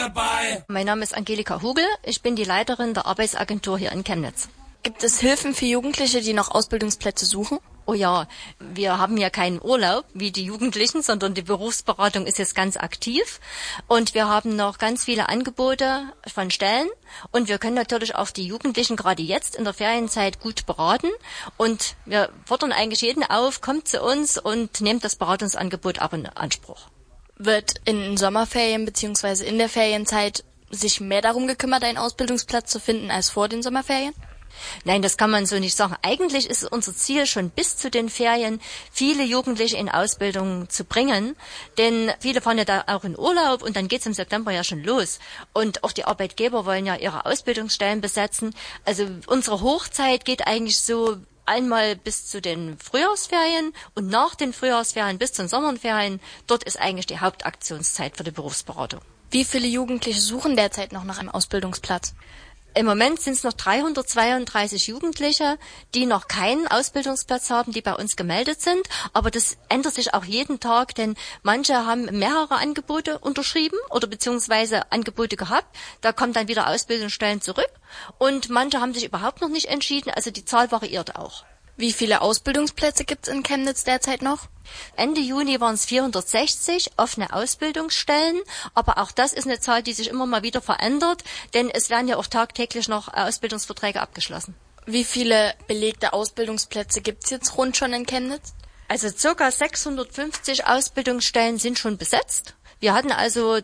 dabei. Mein Name ist Angelika Hugel, ich bin die Leiterin der Arbeitsagentur hier in Chemnitz. Gibt es Hilfen für Jugendliche, die noch Ausbildungsplätze suchen? Oh ja, wir haben ja keinen Urlaub wie die Jugendlichen, sondern die Berufsberatung ist jetzt ganz aktiv und wir haben noch ganz viele Angebote von Stellen und wir können natürlich auch die Jugendlichen gerade jetzt in der Ferienzeit gut beraten und wir fordern eigentlich jeden auf, kommt zu uns und nehmt das Beratungsangebot auch in Anspruch. Wird in den Sommerferien bzw. in der Ferienzeit sich mehr darum gekümmert, einen Ausbildungsplatz zu finden als vor den Sommerferien? Nein, das kann man so nicht sagen. Eigentlich ist unser Ziel schon bis zu den Ferien, viele Jugendliche in Ausbildung zu bringen, denn viele fahren ja da auch in Urlaub und dann geht's im September ja schon los. Und auch die Arbeitgeber wollen ja ihre Ausbildungsstellen besetzen. Also unsere Hochzeit geht eigentlich so einmal bis zu den Frühjahrsferien und nach den Frühjahrsferien bis zu den Sommerferien. Dort ist eigentlich die Hauptaktionszeit für die Berufsberatung. Wie viele Jugendliche suchen derzeit noch nach einem Ausbildungsplatz? Im Moment sind es noch 332 Jugendliche, die noch keinen Ausbildungsplatz haben, die bei uns gemeldet sind. Aber das ändert sich auch jeden Tag, denn manche haben mehrere Angebote unterschrieben oder beziehungsweise Angebote gehabt. Da kommen dann wieder Ausbildungsstellen zurück. Und manche haben sich überhaupt noch nicht entschieden. Also die Zahl variiert auch. Wie viele Ausbildungsplätze gibt es in Chemnitz derzeit noch? Ende Juni waren es 460 offene Ausbildungsstellen, aber auch das ist eine Zahl, die sich immer mal wieder verändert, denn es werden ja auch tagtäglich noch Ausbildungsverträge abgeschlossen. Wie viele belegte Ausbildungsplätze gibt es jetzt rund schon in Chemnitz? Also ca. 650 Ausbildungsstellen sind schon besetzt. Wir hatten also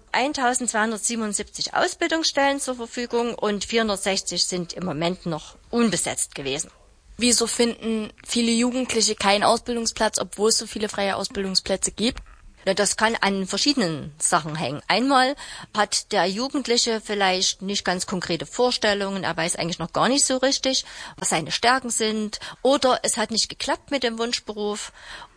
1277 Ausbildungsstellen zur Verfügung und 460 sind im Moment noch unbesetzt gewesen. Wieso finden viele Jugendliche keinen Ausbildungsplatz, obwohl es so viele freie Ausbildungsplätze gibt? Das kann an verschiedenen Sachen hängen. Einmal hat der Jugendliche vielleicht nicht ganz konkrete Vorstellungen, er weiß eigentlich noch gar nicht so richtig, was seine Stärken sind, oder es hat nicht geklappt mit dem Wunschberuf,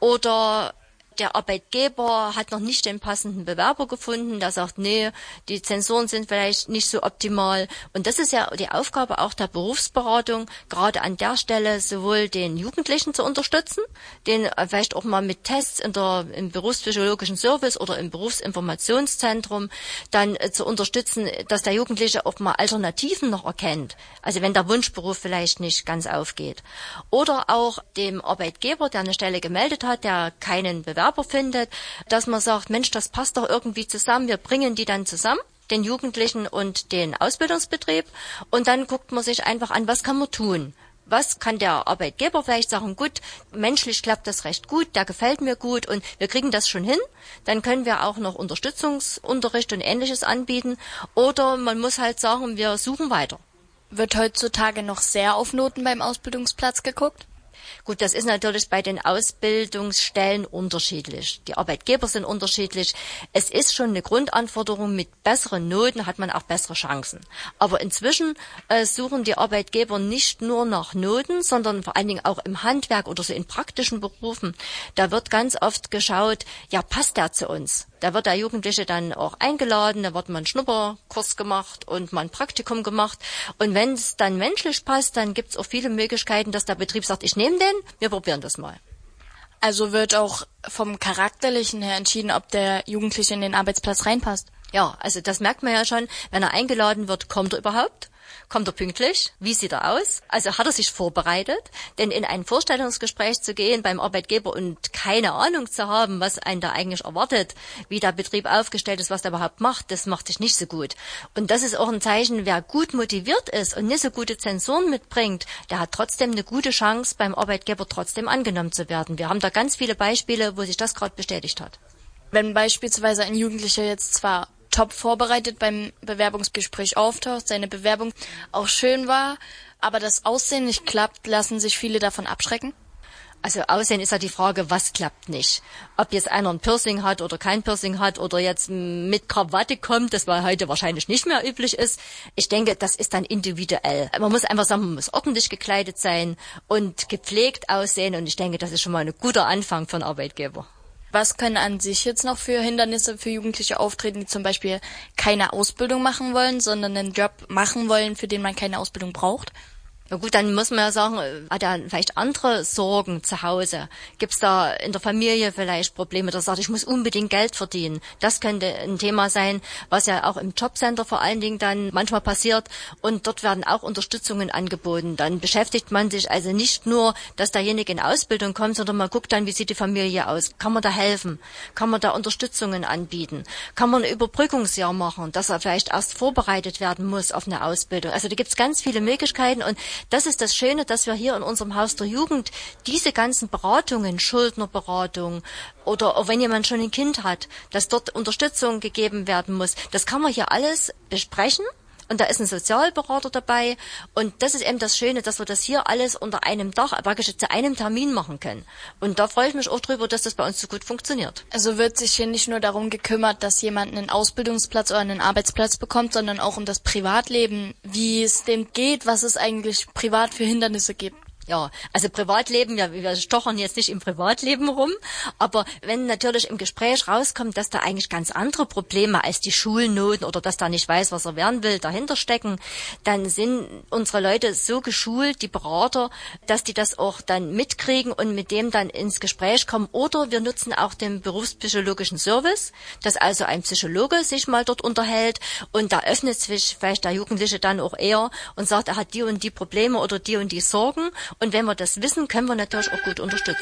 oder der Arbeitgeber hat noch nicht den passenden Bewerber gefunden, der sagt, nee, die Zensuren sind vielleicht nicht so optimal. Und das ist ja die Aufgabe auch der Berufsberatung, gerade an der Stelle sowohl den Jugendlichen zu unterstützen, den vielleicht auch mal mit Tests im berufspsychologischen Service oder im Berufsinformationszentrum dann zu unterstützen, dass der Jugendliche auch mal Alternativen noch erkennt. Also wenn der Wunschberuf vielleicht nicht ganz aufgeht. Oder auch dem Arbeitgeber, der eine Stelle gemeldet hat, der keinen Bewerber findet, dass man sagt, Mensch, das passt doch irgendwie zusammen, wir bringen die dann zusammen, den Jugendlichen und den Ausbildungsbetrieb, und dann guckt man sich einfach an, was kann man tun. Was kann der Arbeitgeber vielleicht sagen, gut, menschlich klappt das recht gut, der gefällt mir gut und wir kriegen das schon hin. Dann können wir auch noch Unterstützungsunterricht und Ähnliches anbieten. Oder man muss halt sagen, wir suchen weiter. Wird heutzutage noch sehr auf Noten beim Ausbildungsplatz geguckt? Gut, das ist natürlich bei den Ausbildungsstellen unterschiedlich. Die Arbeitgeber sind unterschiedlich. Es ist schon eine Grundanforderung, mit besseren Noten hat man auch bessere Chancen. Aber inzwischen suchen die Arbeitgeber nicht nur nach Noten, sondern vor allen Dingen auch im Handwerk oder so in praktischen Berufen. Da wird ganz oft geschaut, ja, passt der zu uns? Da wird der Jugendliche dann auch eingeladen, da wird mal ein Schnupperkurs gemacht und mal ein Praktikum gemacht. Und wenn es dann menschlich passt, dann gibt es auch viele Möglichkeiten, dass der Betrieb sagt, ich nehme den, wir probieren das mal. Also wird auch vom Charakterlichen her entschieden, ob der Jugendliche in den Arbeitsplatz reinpasst? Ja, also das merkt man ja schon, wenn er eingeladen wird, kommt er überhaupt? Kommt er pünktlich? Wie sieht er aus? Also hat er sich vorbereitet? Denn in ein Vorstellungsgespräch zu gehen beim Arbeitgeber und keine Ahnung zu haben, was einen da eigentlich erwartet, wie der Betrieb aufgestellt ist, was er überhaupt macht, das macht sich nicht so gut. Und das ist auch ein Zeichen, wer gut motiviert ist und nicht so gute Zensuren mitbringt, der hat trotzdem eine gute Chance, beim Arbeitgeber trotzdem angenommen zu werden. Wir haben da ganz viele Beispiele, wo sich das gerade bestätigt hat. Wenn beispielsweise ein Jugendlicher jetzt zwar top vorbereitet beim Bewerbungsgespräch auftaucht, seine Bewerbung auch schön war, aber das Aussehen nicht klappt, lassen sich viele davon abschrecken? Also Aussehen ist ja die Frage, was klappt nicht. Ob jetzt einer ein Piercing hat oder kein Piercing hat oder jetzt mit Krawatte kommt, das war heute wahrscheinlich nicht mehr üblich ist. Ich denke, das ist dann individuell. Man muss einfach sagen, man muss ordentlich gekleidet sein und gepflegt aussehen und ich denke, das ist schon mal ein guter Anfang für einen Arbeitgeber. Was können an sich jetzt noch für Hindernisse für Jugendliche auftreten, die zum Beispiel keine Ausbildung machen wollen, sondern einen Job machen wollen, für den man keine Ausbildung braucht? Ja gut, dann muss man ja sagen, hat er vielleicht andere Sorgen zu Hause? Gibt's da in der Familie vielleicht Probleme, dass er sagt, ich muss unbedingt Geld verdienen? Das könnte ein Thema sein, was ja auch im Jobcenter vor allen Dingen dann manchmal passiert. Und dort werden auch Unterstützungen angeboten. Dann beschäftigt man sich also nicht nur, dass derjenige in Ausbildung kommt, sondern man guckt dann, wie sieht die Familie aus? Kann man da helfen? Kann man da Unterstützungen anbieten? Kann man ein Überbrückungsjahr machen, dass er vielleicht erst vorbereitet werden muss auf eine Ausbildung? Also da gibt's ganz viele Möglichkeiten und das ist das Schöne, dass wir hier in unserem Haus der Jugend diese ganzen Beratungen, Schuldnerberatung oder auch wenn jemand schon ein Kind hat, dass dort Unterstützung gegeben werden muss, das kann man hier alles besprechen. Und da ist ein Sozialberater dabei. Und das ist eben das Schöne, dass wir das hier alles unter einem Dach, praktisch zu einem Termin machen können. Und da freue ich mich auch drüber, dass das bei uns so gut funktioniert. Also wird sich hier nicht nur darum gekümmert, dass jemand einen Ausbildungsplatz oder einen Arbeitsplatz bekommt, sondern auch um das Privatleben, wie es dem geht, was es eigentlich privat für Hindernisse gibt. Ja, also Privatleben, ja, wir stochern jetzt nicht im Privatleben rum, aber wenn natürlich im Gespräch rauskommt, dass da eigentlich ganz andere Probleme als die Schulnoten oder dass da nicht weiß, was er werden will, dahinter stecken, dann sind unsere Leute so geschult, die Berater, dass die das auch dann mitkriegen und mit dem dann ins Gespräch kommen. Oder wir nutzen auch den berufspsychologischen Service, dass also ein Psychologe sich mal dort unterhält und da öffnet sich vielleicht der Jugendliche dann auch eher und sagt, er hat die und die Probleme oder die und die Sorgen. Und wenn wir das wissen, können wir natürlich auch gut unterstützen.